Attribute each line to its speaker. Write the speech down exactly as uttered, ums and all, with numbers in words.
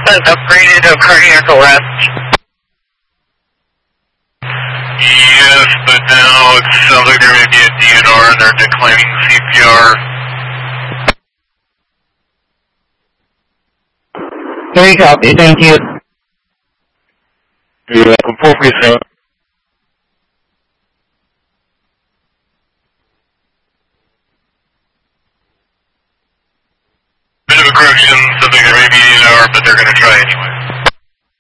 Speaker 1: Has upgraded to cardiac arrest.
Speaker 2: Yes, but now it sounds like there may be a D N R and they're declining C P R.
Speaker 1: Very copy, thank you.
Speaker 2: You're welcome. four three seven. Bit of a correction, something there may be an D N R, but they're going to try anyway.